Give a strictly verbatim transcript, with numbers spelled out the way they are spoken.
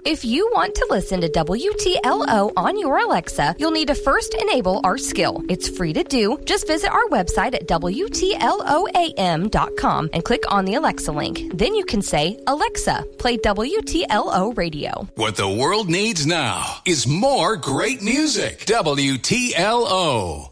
If you want to listen to W T L O on your Alexa, you'll need to first enable our skill. It's free to do. Just visit our website at W T L O A M dot com and click on the Alexa link. Then you can say, Alexa, play W T L O radio. What the world needs now is more great music. W T L O.